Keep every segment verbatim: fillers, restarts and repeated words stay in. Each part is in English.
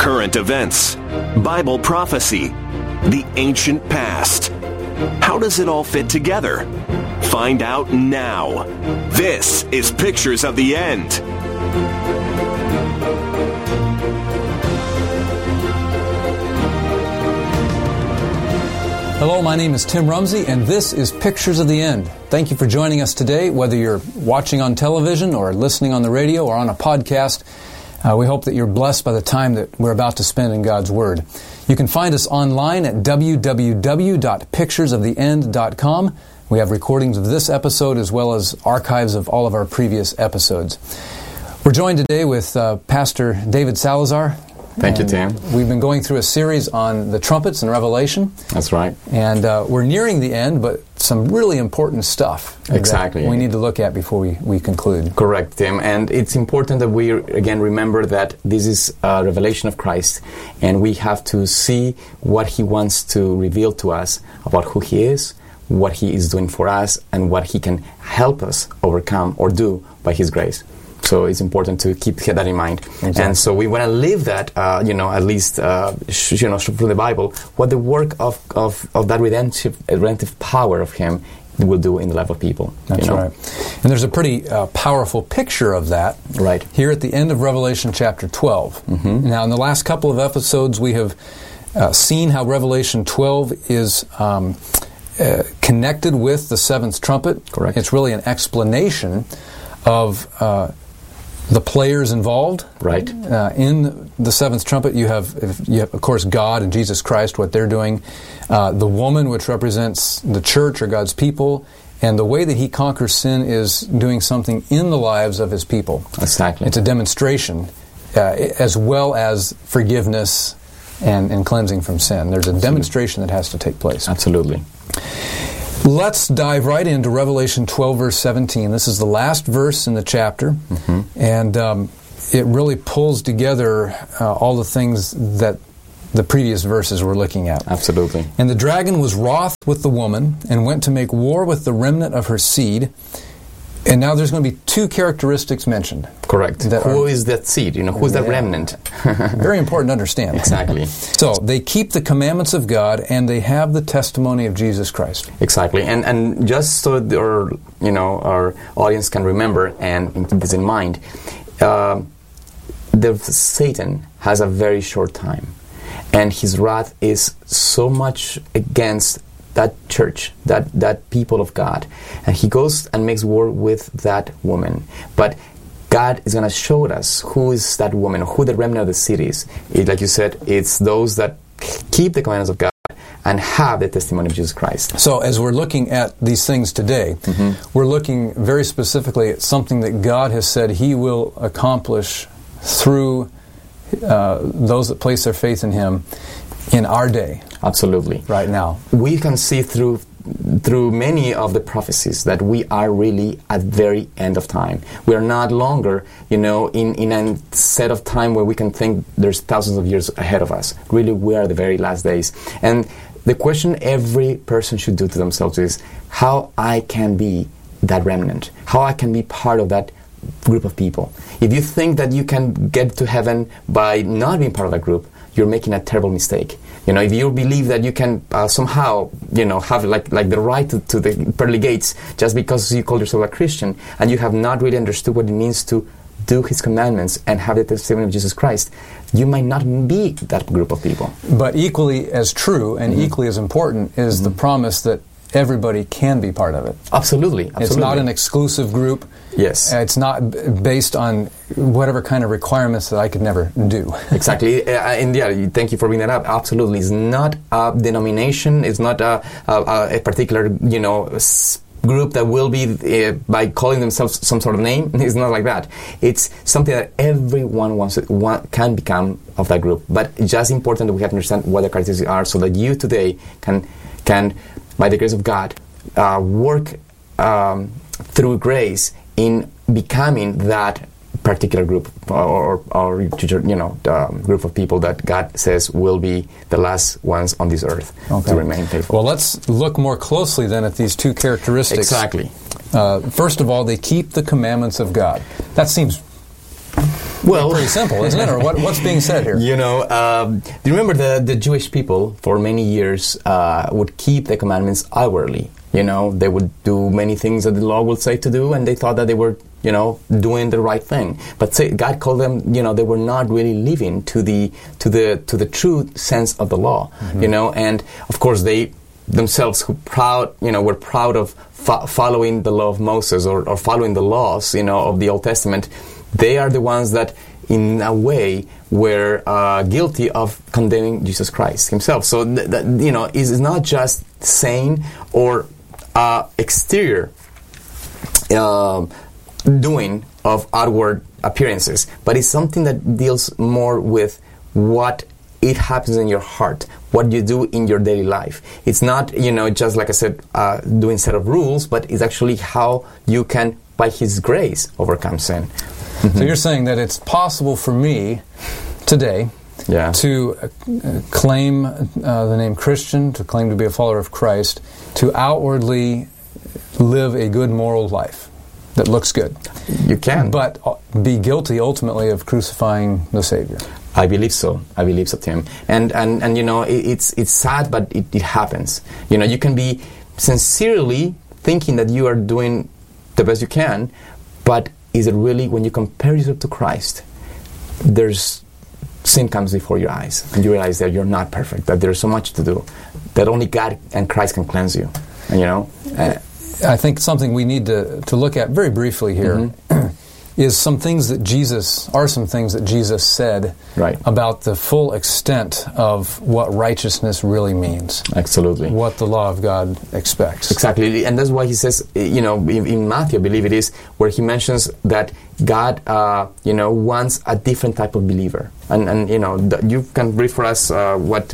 current events, Bible prophecy, the ancient past. How does it all fit together? Find out now. This is Pictures of the End. Hello, my name is Tim Rumsey, and this is Pictures of the End. Thank you for joining us today, whether you're watching on television or listening on the radio or on a podcast. Uh, we hope that you're blessed by the time that we're about to spend in God's Word. You can find us online at w w w dot pictures of the end dot com. We have recordings of this episode as well as archives of all of our previous episodes. We're joined today with uh, Pastor David Salazar. Thank you, Tim. We've been going through a series on the trumpets and Revelation. That's right. And uh, we're nearing the end, but some really important stuff exactly that we need to look at before we, we conclude. Correct, Tim. And it's important that we, again, remember that this is a revelation of Christ, and we have to see what He wants to reveal to us about who He is, what He is doing for us, and what He can help us overcome or do by His grace. So it's important to keep that in mind. Exactly. And so we want to live that, uh, you know, at least, uh, sh- you know, from the Bible, what the work of, of, of that redemptive, redemptive power of Him will do in the life of people. That's you know? right. And there's a pretty uh, powerful picture of that right here at the end of Revelation chapter twelve. Mm-hmm. Now, in the last couple of episodes, we have uh, seen how Revelation twelve is um, uh, connected with the seventh trumpet. Correct. It's really an explanation of uh, the players involved. Right. Uh, in the seventh trumpet, you have, you have, of course, God and Jesus Christ, what they're doing. Uh, the woman, which represents the church or God's people. And the way that He conquers sin is doing something in the lives of His people. Exactly. It's a demonstration, uh, as well as forgiveness and, and cleansing from sin. There's a Absolutely. demonstration that has to take place. Absolutely. Let's dive right into Revelation twelve, verse seventeen. This is the last verse in the chapter, mm-hmm. and um, it really pulls together uh, all the things that the previous verses we're looking at. Absolutely. And the dragon was wroth with the woman and went to make war with the remnant of her seed. And now there's going to be two characteristics mentioned. Correct. Who are, is that seed? You know, who's yeah. that remnant? Very important to understand. Exactly. So they keep the commandments of God and they have the testimony of Jesus Christ. Exactly. And and just so our you know our audience can remember and keep this in mind, uh, the Satan has a very short time, and his wrath is so much against that church, that, that people of God. And he goes and makes war with that woman. But God is going to show us who is that woman, who the remnant of the city is. It, like you said, it's those that keep the commandments of God and have the testimony of Jesus Christ. So as we're looking at these things today, mm-hmm. we're looking very specifically at something that God has said He will accomplish through uh, those that place their faith in Him in our day. Absolutely. Right now. We can see through through many of the prophecies that we are really at the very end of time. We are not longer, you know, in, in a set of time where we can think there's thousands of years ahead of us. Really, we are the very last days. And the question every person should do to themselves is how I can be that remnant, how I can be part of that group of people. If you think that you can get to heaven by not being part of that group, you're making a terrible mistake. You know, if you believe that you can uh, somehow, you know, have like like the right to, to the pearly gates just because you call yourself a Christian, and you have not really understood what it means to do His commandments and have the testimony of Jesus Christ, you might not be that group of people. But equally as true and mm-hmm. equally as important is mm-hmm. the promise that everybody can be part of it. Absolutely, absolutely. It's not an exclusive group. Yes. Uh, it's not b- based on whatever kind of requirements that I could never do. Exactly. Uh, and yeah, thank you for bringing that up. Absolutely. It's not a denomination. It's not a, a, a particular, you know, s- group that will be, uh, by calling themselves some sort of name. It's not like that. It's something that everyone wants to, want, can become of that group. But it's just important that we have to understand what the characteristics are so that you today can, can by the grace of God, uh, work um, through grace in becoming that particular group or, or, or you know, um, group of people that God says will be the last ones on this earth okay. to remain faithful. Well, let's look more closely then at these two characteristics. Exactly. Uh, first of all, they keep the commandments of God. That seems Well, pretty simple, isn't it? Or what, what's being said here? You know, um, do you remember the, the Jewish people for many years uh, would keep the commandments outwardly? You know, they would do many things that the law would say to do, and they thought that they were, you know, doing the right thing. But say, God called them, you know, they were not really living to the to the to the true sense of the law. Mm-hmm. You know, and of course they themselves, who proud, you know, were proud of fo- following the law of Moses or, or following the laws, you know, of the Old Testament. They are the ones that, in a way, were uh, guilty of condemning Jesus Christ himself. So, th- th- you know, it's not just saying or uh, exterior uh, doing of outward appearances, but it's something that deals more with what it happens in your heart, what you do in your daily life. It's not, you know, just like I said, uh, doing set of rules, but it's actually how you can, by His grace, overcome sin. Mm-hmm. So you're saying that it's possible for me today yeah. to uh, claim uh, the name Christian, to claim to be a follower of Christ, to outwardly live a good moral life that looks good. You can. But be guilty ultimately of crucifying the Savior. I believe so. I believe so, Tim. And and, and you know, it, it's it's sad, but it, it happens. You know, you can be sincerely thinking that you are doing the best you can, but is it really, when you compare yourself to Christ, there's sin comes before your eyes, and you realize that you're not perfect, that there's so much to do, that only God and Christ can cleanse you. And, you know, uh, I think something we need to to look at very briefly here. Mm-hmm. is some things that Jesus, are some things that Jesus said right. about the full extent of what righteousness really means. Absolutely. What the law of God expects. Exactly. And that's why he says, you know, in, in Matthew, I believe it is, where he mentions that God, uh, you know, wants a different type of believer. And, and you know, th- you can read for us uh, what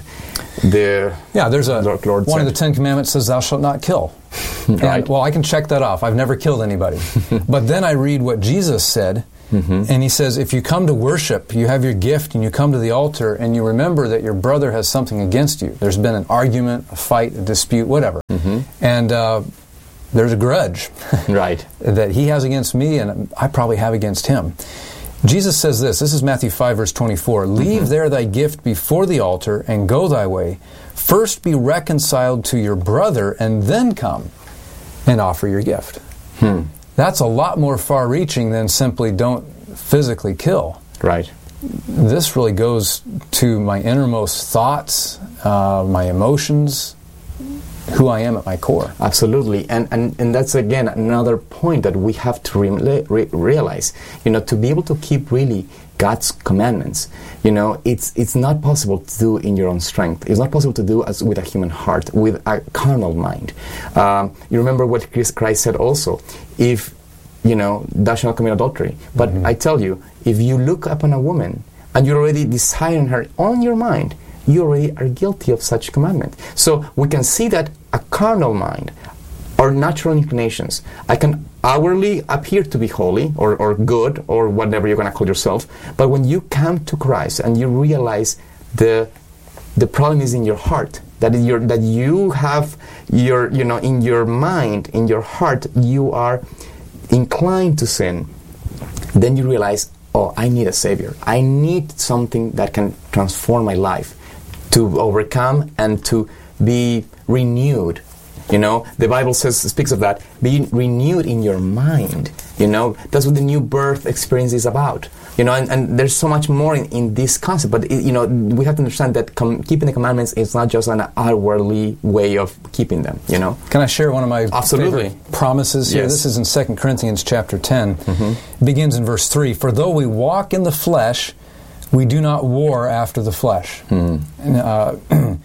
the Yeah, there's a, Lord, Lord one said. of the Ten Commandments says, thou shalt not kill. Right. And, well, I can check that off. I've never killed anybody. But then I read what Jesus said, mm-hmm. and he says, if you come to worship, you have your gift, and you come to the altar, and you remember that your brother has something against you. There's been an argument, a fight, a dispute, whatever. Mm-hmm. And uh, there's a grudge right. that he has against me, and I probably have against him. Jesus says this, this is Matthew five, verse twenty-four, leave mm-hmm. there thy gift before the altar, and go thy way. First be reconciled to your brother, and then come and offer your gift. Hmm. That's a lot more far-reaching than simply don't physically kill. Right. This really goes to my innermost thoughts, uh, my emotions, who I am at my core. Absolutely. And, and and that's, again, another point that we have to re- re- realize. You know, to be able to keep really God's commandments, you know, it's it's not possible to do in your own strength. It's not possible to do as with a human heart, with a carnal mind. Um, you remember what Christ said also, if, you know, thou shalt not commit adultery. But mm-hmm. I tell you, if you look upon a woman and you're already desiring her on your mind, you already are guilty of such commandment. So we can see that a carnal mind, or natural inclinations, I can outwardly appear to be holy or, or good or whatever you're going to call yourself, but when you come to Christ and you realize the the problem is in your heart, that you're, that you have your, you know, in your mind, in your heart, you are inclined to sin, then you realize, oh, I need a Savior. I need something that can transform my life, to overcome and to be renewed. You know, the Bible says, speaks of that, being renewed in your mind. You know, that's what the new birth experience is about. You know, and, and there's so much more in, in this concept. But, it, you know, we have to understand that com- keeping the commandments is not just an outwardly way of keeping them, you know. Can I share one of my Absolutely. favorite promises here? Yes. This is in Second Corinthians chapter ten. Mm-hmm. It begins in verse three. For though we walk in the flesh, we do not war after the flesh. Mm. And, uh,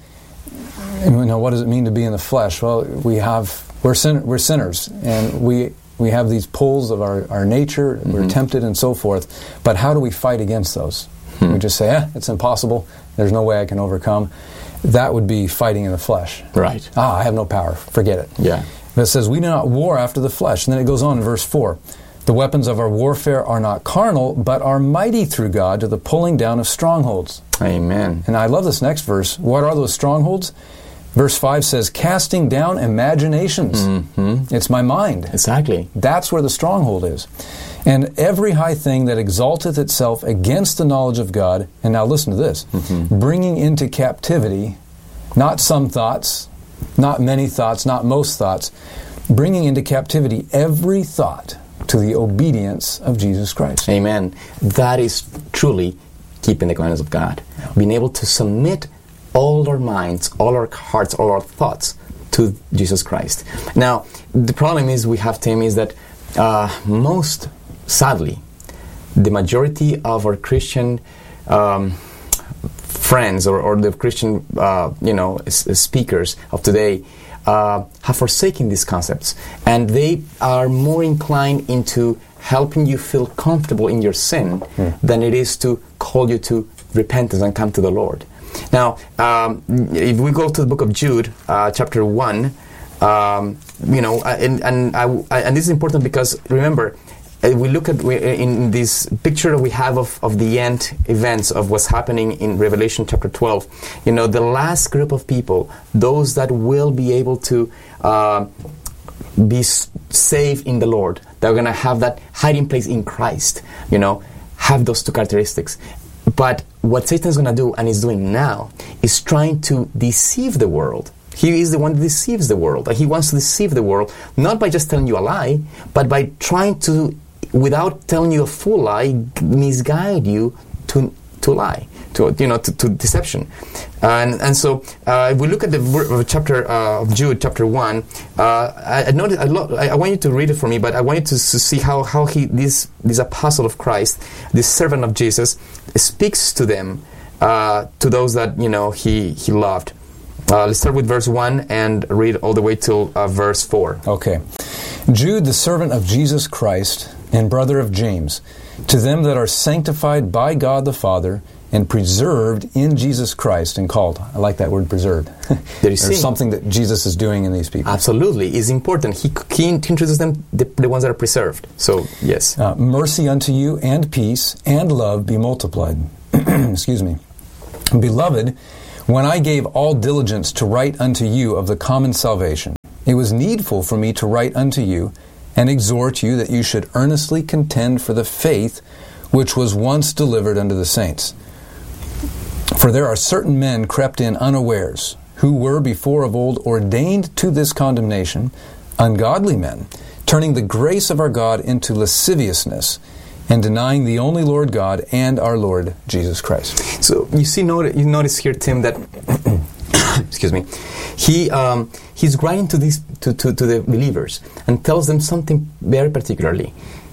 and, you know, what does it mean to be in the flesh? Well, we have we're sin, we're sinners, and we we have these pulls of our, our nature. Mm-hmm. We're tempted and so forth. But how do we fight against those? Hmm. We just say, "Eh, it's impossible. There's no way I can overcome." That would be fighting in the flesh. Right. Ah, I have no power. Forget it. Yeah. But it says, "We do not war after the flesh." And then it goes on in verse four. The weapons of our warfare are not carnal, but are mighty through God to the pulling down of strongholds. Amen. And I love this next verse. What are those strongholds? Verse five says, casting down imaginations. Mm-hmm. It's my mind. Exactly. That's where the stronghold is. And every high thing that exalteth itself against the knowledge of God, and now listen to this, mm-hmm. bringing into captivity, not some thoughts, not many thoughts, not most thoughts, bringing into captivity every thought to the obedience of Jesus Christ. Amen. That is truly keeping the commandments of God. Being able to submit all our minds, all our hearts, all our thoughts to Jesus Christ. Now, the problem is we have, Tim, is that uh, most, sadly, the majority of our Christian um, friends or, or the Christian, uh, you know, s- speakers of today uh, have forsaken these concepts, and they are more inclined into helping you feel comfortable in your sin mm. than it is to call you to repentance and come to the Lord. Now, um, if we go to the book of Jude, uh, chapter one, um, you know, and and, I, I, and this is important because remember, uh, we look at we, in this picture that we have of, of the end events of what's happening in Revelation chapter twelve. You know, the last group of people, those that will be able to uh, be s- safe in the Lord, that are going to have that hiding place in Christ. You know, have those two characteristics. But what Satan is going to do, and is doing now, is trying to deceive the world. He is the one that deceives the world. He wants to deceive the world, not by just telling you a lie, but by trying to, without telling you a full lie, misguide you to to lie, to you know, to, to deception. And and so, uh, if we look at the ver- chapter uh, of Jude, chapter one, uh, I, I noticed. I, lo- I want you to read it for me, but I want you to, to see how how he this this apostle of Christ, this servant of Jesus, speaks to them, uh, to those that you know he he loved. Uh, let's start with verse one and read all the way till uh, verse four. Okay. Jude, the servant of Jesus Christ and brother of James, to them that are sanctified by God the Father and preserved in Jesus Christ and called. I like that word, preserved. There you see. There's something that Jesus is doing in these people. Absolutely. It's important. He, he introduces them, the, the ones that are preserved. So, yes. Uh, mercy unto you and peace and love be multiplied. Excuse me. Beloved, when I gave all diligence to write unto you of the common salvation, it was needful for me to write unto you and exhort you that you should earnestly contend for the faith which was once delivered unto the saints. For there are certain men crept in unawares, who were before of old ordained to this condemnation, ungodly men, turning the grace of our God into lasciviousness, and denying the only Lord God and our Lord Jesus Christ. So you see, notice, you notice here, Tim, that excuse me, he um, he's writing to these to, to, to the believers and tells them something very particularly.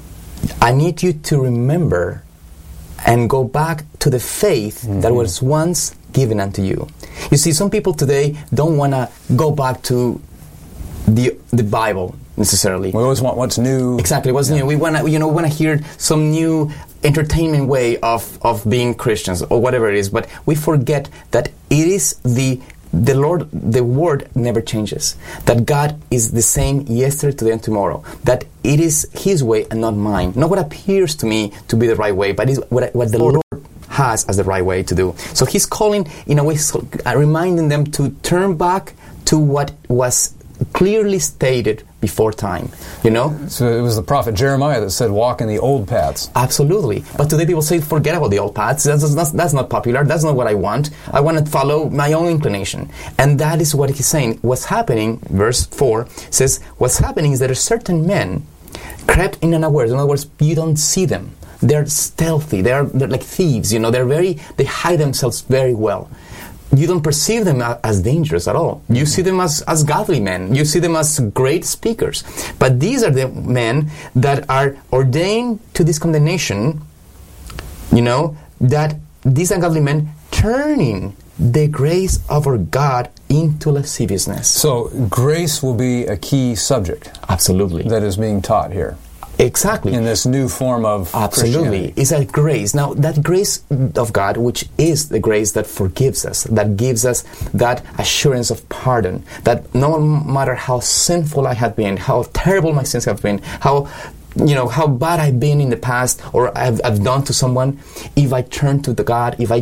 I need you to remember and go back to the faith mm-hmm. that was once given unto you. You see, some people today don't want to go back to the the Bible necessarily. We always want what's new. Exactly, what's yeah. new. We want to, you know, want to hear some new entertainment way of, of being Christians or whatever it is. But we forget that it is the the Lord, the Word never changes. That God is the same yesterday, today, and tomorrow. That it is His way and not mine. Not what appears to me to be the right way, but is what what the Lord has as the right way to do. So He's calling, in a way, so, uh, reminding them to turn back to what was clearly stated before time, you know? So it was the prophet Jeremiah that said, walk in the old paths. Absolutely. But today people say, forget about the old paths. That's, that's, that's not popular. That's not what I want. I want to follow my own inclination. And that is what he's saying. What's happening, verse four says, what's happening is that a certain men crept in unawares. In other words, you don't see them. They're stealthy. They're, they're like thieves, you know? They're very, they hide themselves very well. You don't perceive them as dangerous at all. You see them as, as godly men. You see them as great speakers. But these are the men that are ordained to this condemnation, you know, that these ungodly men turning the grace of our God into lasciviousness. So grace will be a key subject. Absolutely. That is being taught here. Exactly. In this new form of Absolutely. It's a grace. Now, that grace of God, which is the grace that forgives us, that gives us that assurance of pardon, that no matter how sinful I have been, how terrible my sins have been, how, you know, how bad I've been in the past or I've, I've done to someone, if I turn to the God, if I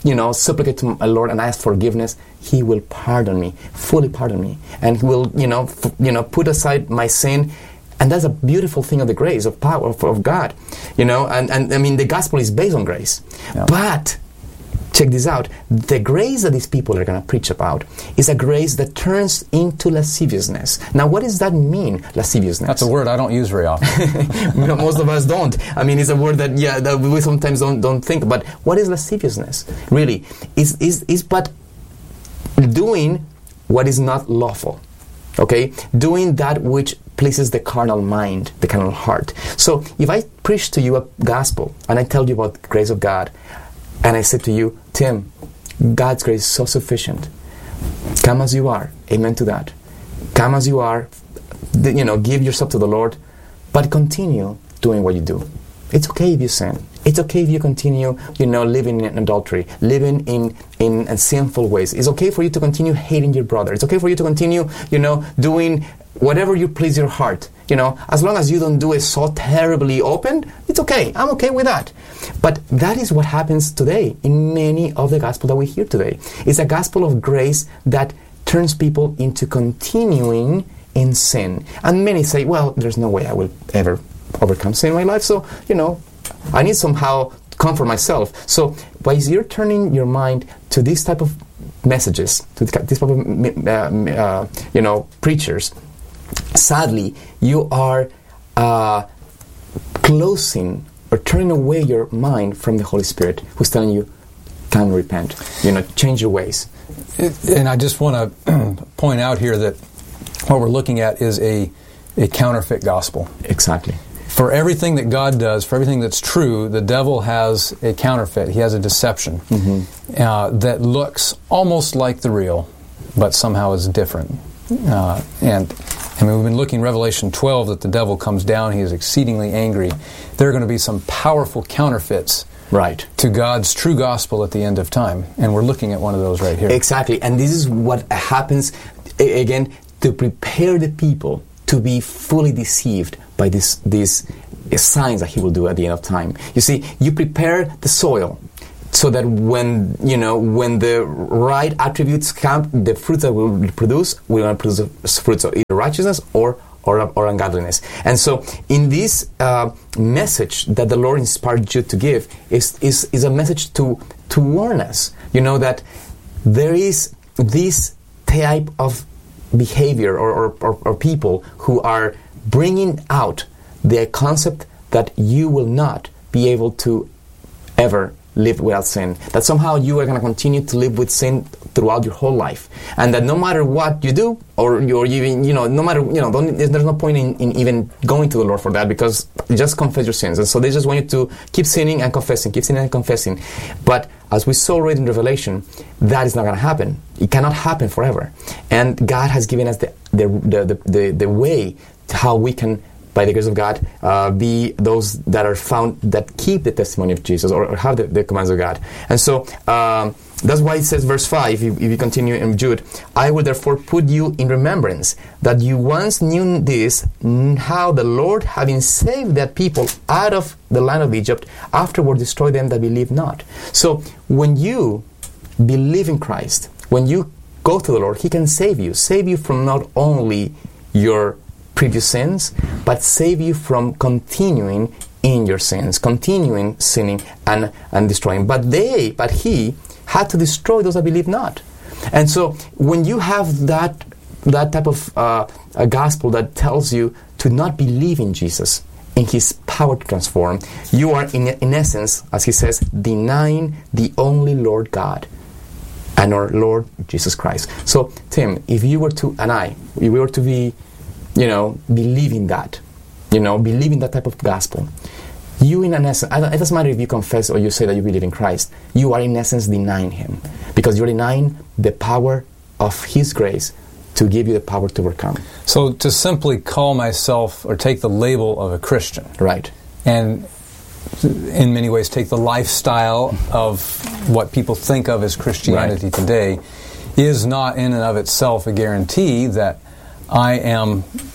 you know, supplicate to my Lord and ask forgiveness, He will pardon me, fully pardon me, and He will, you know, f- you know, put aside my sin. And that's a beautiful thing of the grace, of power of, of God, you know. And, and I mean, the gospel is based on grace. Yeah. But check this out: the grace that these people are going to preach about is a grace that turns into lasciviousness. Now, what does that mean, lasciviousness? That's a word I don't use very often. Most of us don't. I mean, it's a word that yeah that we sometimes don't don't think. But what is lasciviousness? Really, is is is but doing what is not lawful. Okay, doing that which pleases the carnal mind, the carnal heart. So if I preach to you a gospel and I tell you about the grace of God, and I said to you, Tim, God's grace is so sufficient. Come as you are. Amen to that. Come as you are. You know, give yourself to the Lord, but continue doing what you do. It's okay if you sin. It's okay if you continue, you know, living in adultery, living in, in, in sinful ways. It's okay for you to continue hating your brother. It's okay for you to continue, you know, doing whatever you please your heart. You know, as long as you don't do it so terribly open, it's okay. I'm okay with that. But that is what happens today in many of the gospel that we hear today. It's a gospel of grace that turns people into continuing in sin. And many say, well, there's no way I will ever overcome sin in my life, so, you know, I need somehow comfort myself. So, by you're turning your mind to this type of messages, to this type of, uh, uh, you know, preachers, sadly, you are uh, closing or turning away your mind from the Holy Spirit, who's telling you, come repent, you know, change your ways. And I just want to point out here that what we're looking at is a, a counterfeit gospel. Exactly. For everything that God does, for everything that's true, the devil has a counterfeit. He has a deception mm-hmm. uh, that looks almost like the real, but somehow is different. Uh, and I mean, we've been looking Revelation twelve that the devil comes down. He is exceedingly angry. There are going to be some powerful counterfeits right to God's true gospel at the end of time. And we're looking at one of those right here. Exactly. And this is what happens, again, to prepare the people to be fully deceived by this, these signs that He will do at the end of time. You see, you prepare the soil so that when, you know, when the right attributes come, the fruits that will produce, will produce fruits of either righteousness or or, or ungodliness. And so, in this uh, message that the Lord inspired you to give, is is is a message to to warn us. You know that there is this type of behavior or, or, or, or people who are bringing out the concept that you will not be able to ever live without sin, that somehow you are going to continue to live with sin throughout your whole life, and that no matter what you do, or you're even, you know, no matter, you know, don't, there's no point in, in even going to the Lord for that, because you just confess your sins. And so they just want you to keep sinning and confessing, keep sinning and confessing. But as we saw already in Revelation, that is not going to happen. It cannot happen forever. And God has given us the the the the, the, the way to how we can, by the grace of God, uh, be those that are found that keep the testimony of Jesus, or, or have the, the commands of God. And so um, that's why it says, verse five, if you, if you continue in Jude, I will therefore put you in remembrance that you once knew this, how the Lord, having saved that people out of the land of Egypt, afterward destroyed them that believe not. So when you believe in Christ, when you go to the Lord, He can save you, save you from not only your previous sins, but save you from continuing in your sins, continuing sinning and, and destroying. But they, but He had to destroy those that believe not. And so when you have that that type of uh, a gospel that tells you to not believe in Jesus, in His power to transform, you are in, in essence, as He says, denying the only Lord God and our Lord Jesus Christ. So Tim, if you were to, and I, if we were to be, you know, believing that, you know, believing that type of gospel, you in an essence, it doesn't matter if you confess or you say that you believe in Christ, you are in essence denying Him, because you're denying the power of His grace to give you the power to overcome. So to simply call myself or take the label of a Christian, right, and in many ways take the lifestyle of what people think of as Christianity right. today, is not in and of itself a guarantee that I am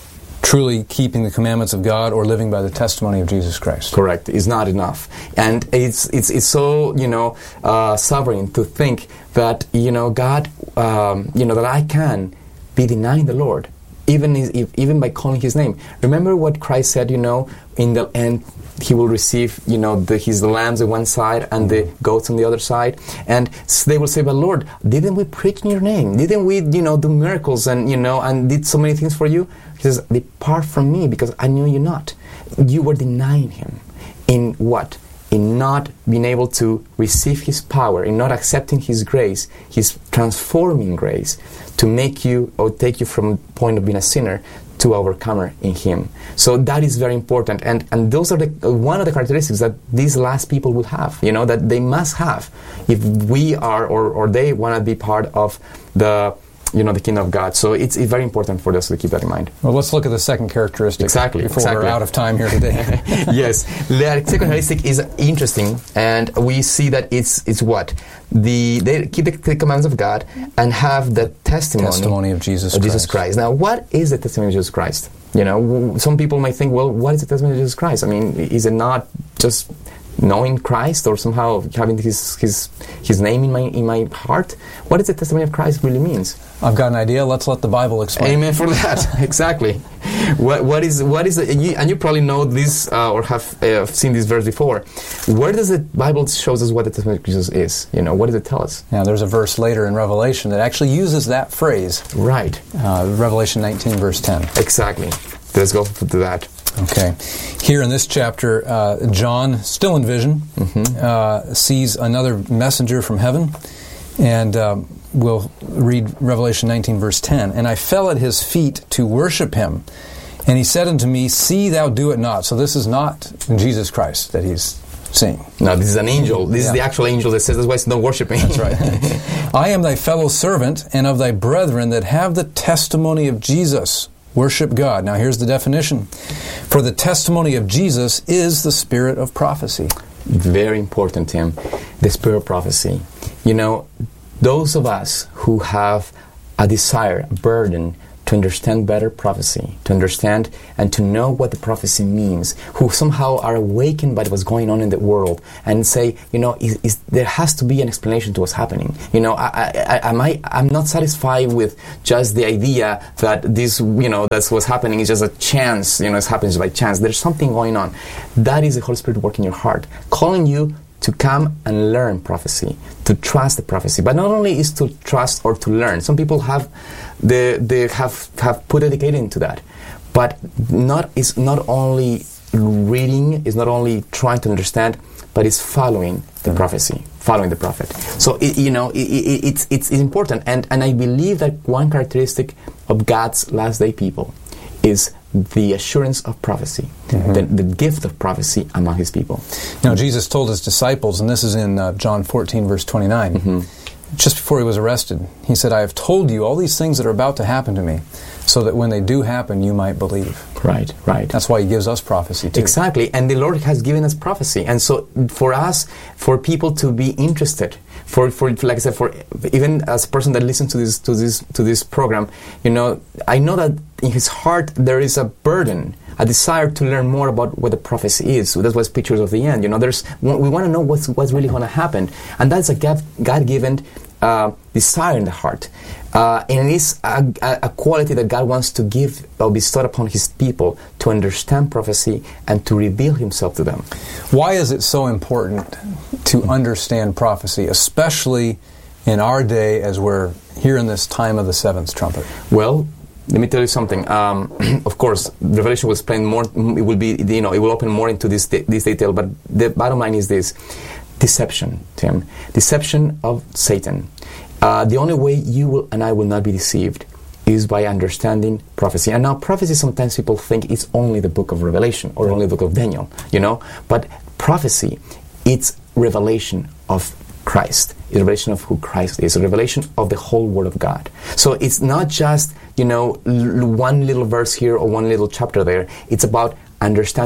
truly keeping the commandments of God or living by the testimony of Jesus Christ. Correct. It's not enough. And it's it's it's so, you know, uh, sovereign to think that, you know, God, um, you know, that I can be denying the Lord, even if, even by calling His name. Remember what Christ said, you know, in the end, He will receive, you know, the, His lambs on one side and the goats on the other side. And they will say, but Lord, didn't we preach in your name? Didn't we, you know, do miracles and, you know, and did so many things for you? He says, depart from me because I knew you not. You were denying Him. In what? In not being able to receive His power, in not accepting His grace, His transforming grace, to make you or take you from the point of being a sinner to overcomer in Him. So that is very important, and and those are the uh, one of the characteristics that these last people will have. You know, that they must have if we are or or they want to be part of the, you know, the kingdom of God. So it's, it's very important for us to keep that in mind. Well, let's look at the second characteristic. Exactly. Before exactly. we're out of time here today. Yes, the second characteristic is interesting, and we see that it's it's what the they keep the, the commands of God and have the testimony, testimony of Jesus of Christ. Jesus Christ. Now, what is the testimony of Jesus Christ? You know, w- some people might think, well, what is the testimony of Jesus Christ? I mean, is it not just knowing Christ or somehow having his his his name in my in my heart? What does the testimony of Christ really means? I've got an idea. Let's let the Bible explain. Amen for that. Exactly. What what is what is the, and, you, and you probably know this uh, or have uh, seen this verse before. Where does the Bible shows us what the testimony of Jesus is? You know, what does it tell us? Now, there's a verse later in Revelation that actually uses that phrase. Right. Uh, Revelation nineteen, verse ten. Exactly. Let's go to that. Okay. Here in this chapter, uh, John, still in vision, mm-hmm. uh, sees another messenger from heaven, and um, we'll read Revelation nineteen, verse ten. And I fell at his feet to worship him, and he said unto me, See thou do it not. So this is not Jesus Christ that he's seeing. No, this is an angel. This yeah. is the actual angel that says, that's why it's don't worship me. That's right. I am thy fellow servant and of thy brethren that have the testimony of Jesus. Worship God. Now here's the definition. For the testimony of Jesus is the spirit of prophecy. Very important, Tim. The spirit of prophecy. You know, those of us who have a desire, a burden to understand better prophecy, to understand and to know what the prophecy means, who somehow are awakened by what's going on in the world and say, you know, is, is, there has to be an explanation to what's happening. You know, I, I, I, I, I'm not satisfied with just the idea that this, you know, that's what's happening is just a chance, you know, it's happening by chance. There's something going on. That is the Holy Spirit working in your heart, calling you to come and learn prophecy, to trust the prophecy. But not only is to trust or to learn. Some people have they they have, have put dedicated into that. But not it's not only reading, it's not only trying to understand, but it's following the mm-hmm. prophecy, following the prophet. So it, you know it, it, it's it's important, and and I believe that one characteristic of God's last day people is the assurance of prophecy, mm-hmm. the, the gift of prophecy among His people. Now, Jesus told His disciples, and this is in uh, John fourteen, verse twenty-nine, mm-hmm. just before He was arrested, He said, I have told you all these things that are about to happen to me, so that when they do happen, you might believe. Right, right. That's why He gives us prophecy, too. Exactly, and the Lord has given us prophecy. And so for us, for people to be interested, For, for like I said, for even as a person that listens to this to this to this program, you know, I know that in his heart there is a burden, a desire to learn more about what the prophecy is. So that's what's pictures of the end. You know, there's we want to know what's what's really going to happen, and that's a God-given uh, desire in the heart, uh, and it is a, a quality that God wants to give or bestow upon His people to understand prophecy and to reveal Himself to them. Why is it so important to understand prophecy, especially in our day as we're here in this time of the seventh trumpet? Well, let me tell you something. Um, of course, Revelation will explain more. It will be, you know, it will open more into this this detail. But the bottom line is this: deception, Tim, deception of Satan. Uh, the only way you will and I will not be deceived is by understanding prophecy. And now, prophecy, sometimes people think it's only the book of Revelation or only the book of Daniel, you know. But prophecy, it's revelation of Christ. It's a revelation of who Christ is. A revelation of the whole Word of God. So it's not just, you know, l- one little verse here or one little chapter there. It's about understanding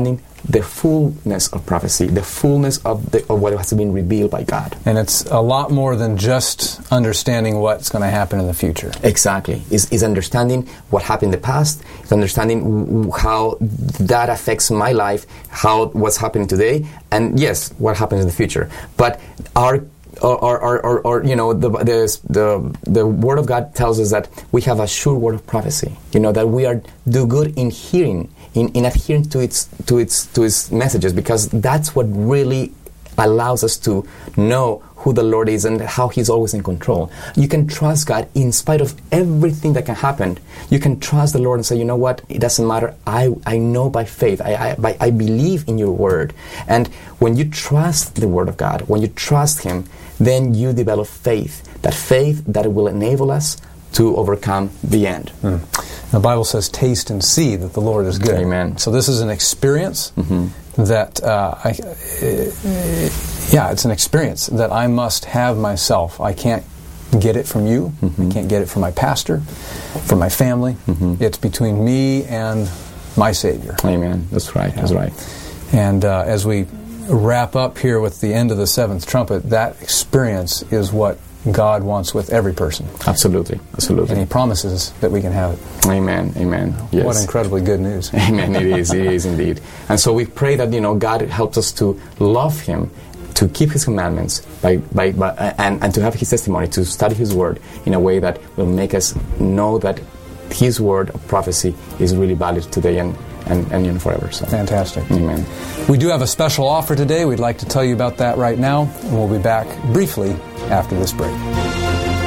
the fullness of prophecy, the fullness of, the, of what has been revealed by God. And it's a lot more than just understanding what's going to happen in the future. Exactly. It's, it's understanding what happened in the past. It's understanding w- how that affects my life, how what's happening today, and yes, what happens in the future. But our Or, or, or, or, you know, the, the the the Word of God tells us that we have a sure word of prophecy. You know, that we are do good in hearing, in, in adhering to its to its to its messages, because that's what really allows us to know who the Lord is and how He's always in control. You can trust God in spite of everything that can happen. You can trust the Lord and say, you know what, it doesn't matter. I, I know by faith. I, I, by, I believe in your word. And when you trust the word of God, when you trust Him, then you develop faith. That faith that will enable us to overcome the end. Mm. The Bible says, taste and see that the Lord is good. Amen. So this is an experience mm-hmm. that, uh, I, uh, yeah, it's an experience that I must have myself. I can't get it from you. Mm-hmm. I can't get it from my pastor, from my family. Mm-hmm. It's between me and my Savior. Amen. That's right. Yeah. That's right. And uh, as we wrap up here with the end of the seventh trumpet, that experience is what God wants with every person. Absolutely, absolutely. And He promises that we can have it. Amen, amen. Yes. What incredibly good news. Amen, it is, it is indeed. And so we pray that, you know, God helps us to love Him, to keep His commandments, by, by, by, and, and to have His testimony, to study His Word in a way that will make us know that His word of prophecy is really valid today and And, and you know, forever. So. Fantastic. Amen. We do have a special offer today. We'd like to tell you about that right now. And we'll be back briefly after this break.